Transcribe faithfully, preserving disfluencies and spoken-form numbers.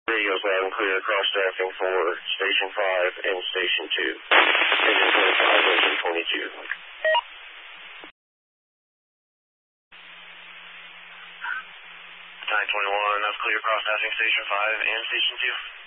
Radio's loud and clear, cross-staffing for Station five and Station two. Engine twenty-five, engine twenty-two. nine twenty-one, that's clear, cross-staffing Station five and Station two.